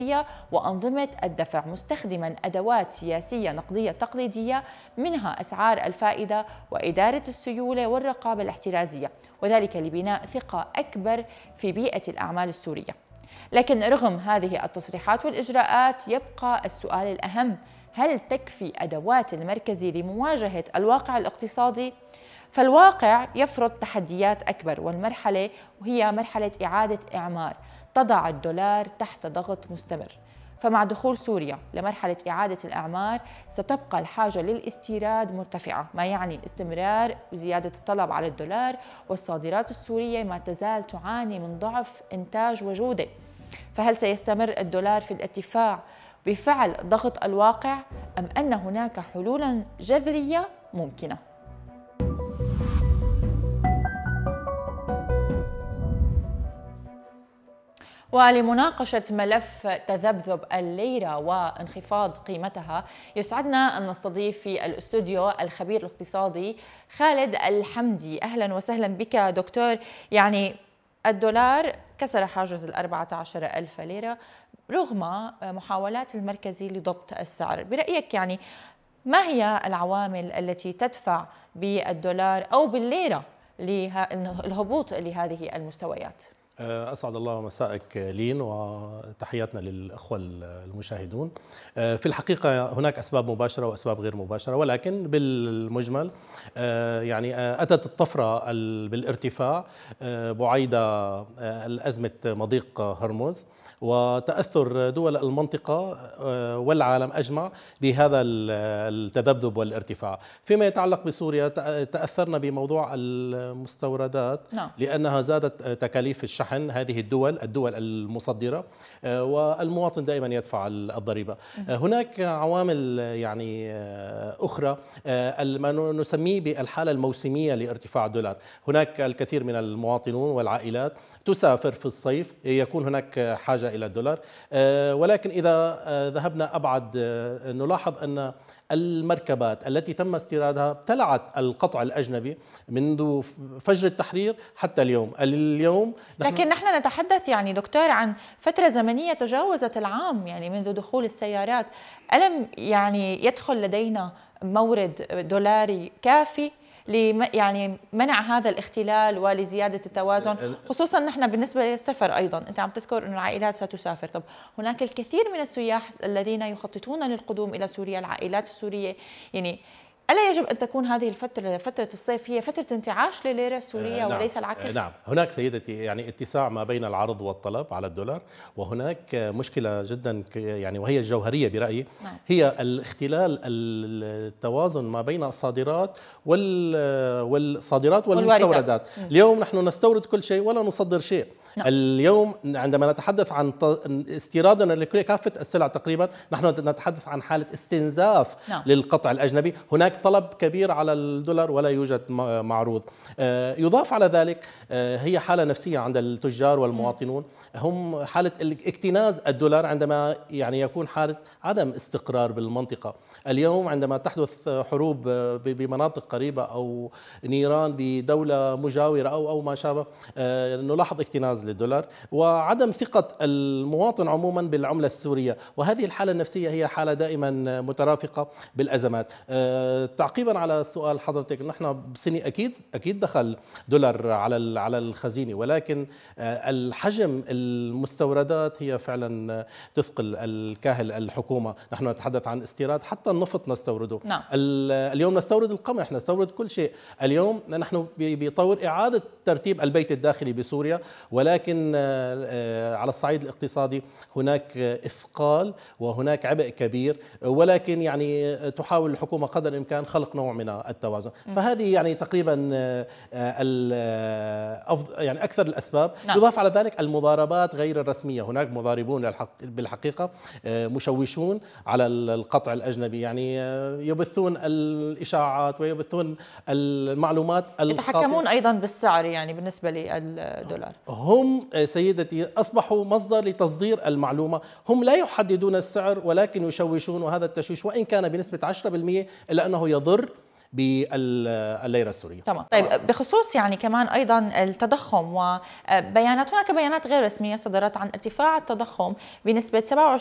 وأنظمة الدفع مستخدما أدوات سياسية نقدية تقليدية، منها أسعار الفائدة وإدارة السيولة والرقابة الاحترازية، وذلك لبناء ثقة أكبر في بيئة الأعمال السورية. لكن رغم هذه التصريحات والإجراءات يبقى السؤال الأهم: هل تكفي أدوات المركزي لمواجهة الواقع الاقتصادي؟ فالواقع يفرض تحديات أكبر، والمرحلة وهي مرحلة إعادة إعمار تضع الدولار تحت ضغط مستمر. فمع دخول سوريا لمرحلة إعادة الإعمار ستبقى الحاجة للاستيراد مرتفعة، ما يعني استمرار وزيادة الطلب على الدولار، والصادرات السورية ما تزال تعاني من ضعف إنتاج وجودة. فهل سيستمر الدولار في الارتفاع بفعل ضغط الواقع، أم أن هناك حلولا جذرية ممكنة؟ ولمناقشة ملف تذبذب الليرة وانخفاض قيمتها، يسعدنا أن نستضيف في الاستوديو الخبير الاقتصادي خالد الحمدي. أهلا وسهلا بك دكتور. يعني الدولار كسر حاجز 14,000 ليرة رغم محاولات المركزي لضبط السعر. برأيك يعني ما هي العوامل التي تدفع بالدولار أو بالليرة للهبوط لهذه المستويات؟ أسعد الله مساءك لين، وتحياتنا للأخوة المشاهدون. في الحقيقة هناك أسباب مباشرة وأسباب غير مباشرة، ولكن بالمجمل يعني أتت الطفرة بالارتفاع بعيد الأزمة مضيق هرمز وتأثر دول المنطقة والعالم أجمع بهذا التذبذب والارتفاع. فيما يتعلق بسوريا تأثرنا بموضوع المستوردات لأنها زادت تكاليف الشحن هذه الدول المصدرة، والمواطن دائما يدفع الضريبة. هناك عوامل يعني أخرى ما نسميه بالحالة الموسمية لارتفاع الدولار. هناك الكثير من المواطنون والعائلات تسافر في الصيف، يكون هناك حاجة إلى الدولار، ولكن إذا ذهبنا أبعد نلاحظ أن المركبات التي تم استيرادها ابتلعت القطع الأجنبي منذ فجر التحرير حتى اليوم لكن نحن نتحدث يعني دكتور عن فترة زمنية تجاوزت العام، يعني منذ دخول السيارات. ألم يعني يدخل لدينا مورد دولاري كافي يعني منع هذا الاختلال ولزيادة التوازن، خصوصا نحن بالنسبة للسفر أيضا؟ أنت عم تذكر أن العائلات ستسافر، طب هناك الكثير من السياح الذين يخططون للقدوم إلى سوريا، العائلات السورية، يعني ألا يجب أن تكون هذه الفترة، فترة الصيف، هي فترة انتعاش لليرة السورية وليس العكس؟ نعم، هناك سيدتي يعني اتساع ما بين العرض والطلب على الدولار، وهناك مشكلة جدا يعني وهي الجوهرية برأيي، هي الاختلال التوازن ما بين الصادرات والمستوردات. اليوم نحن نستورد كل شيء ولا نصدر شيء. اليوم عندما نتحدث عن استيرادنا لكافة السلع تقريبا، نحن نتحدث عن حالة استنزاف للقطع الأجنبي. هناك طلب كبير على الدولار ولا يوجد معروض. يضاف على ذلك هي حالة نفسية عند التجار والمواطنون، هم حالة اكتناز الدولار عندما يعني يكون حالة عدم استقرار بالمنطقة. اليوم عندما تحدث حروب بمناطق قريبة أو نيران بدولة مجاورة أو ما شابه، نلاحظ اكتناز للدولار وعدم ثقة المواطن عموما بالعملة السورية، وهذه الحالة النفسية هي حالة دائما مترافقة بالأزمات. تعقيبا على سؤال حضرتك، نحن بسنة أكيد دخل دولار على الخزينة، ولكن الحجم المستوردات هي فعلا تثقل الكاهل الحكومة. نحن نتحدث عن استيراد، حتى النفط نستورده. اليوم نستورد القمح، نستورد كل شيء. اليوم نحن بطور إعادة ترتيب البيت الداخلي بسوريا، ولكن على الصعيد الاقتصادي هناك إثقال وهناك عبء كبير، ولكن يعني تحاول الحكومة قدر الإمكان خلق نوع من التوازن. فهذه يعني تقريبا يعني أكثر الأسباب. يضاف على ذلك المضاربات غير الرسمية. هناك مضاربون بالحقيقة مشوشون على القطع الأجنبي، يعني يبثون الإشاعات ويبثون المعلومات يتحكمون أيضا بالسعر يعني بالنسبة للدولار. هم سيدتي أصبحوا مصدر لتصدير المعلومة، هم لا يحددون السعر ولكن يشوشون، وهذا التشويش وإن كان بنسبة 10% إلا أنه يضر بالليرة السورية. تمام. طيب بخصوص يعني كمان أيضا التضخم وبيانات، هناك بيانات غير رسمية صدرت عن ارتفاع التضخم بنسبة